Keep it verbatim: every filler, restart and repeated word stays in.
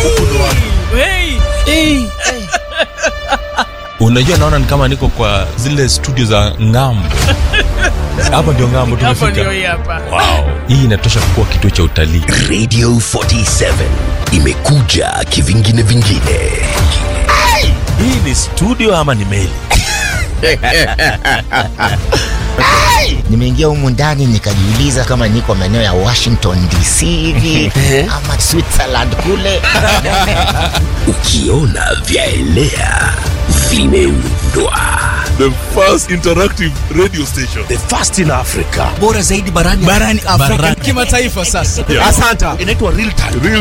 Hey. Hey. Unajua naona ni kama niko kwa zile studio za Ngambo. Hapa ndio Ngambo tumefika. Hapa ndio hapa. Wow. Hii inatosha kuwa kituo cha utalii. Radio forty-seven imekuja kivingine vingine. Hii ni studio ama ni meli? Nimeingia humu ndani nikajiuliza kama niko maeneo ya Washington D C hivi ama Switzerland kule. Ukiona vyaelea vimeundwa. The first interactive radio station. The first in Africa. Bora zaidi barani barani Afrika kimataifa sasa. Yeah. Asante. Inaitwa Real Time. Real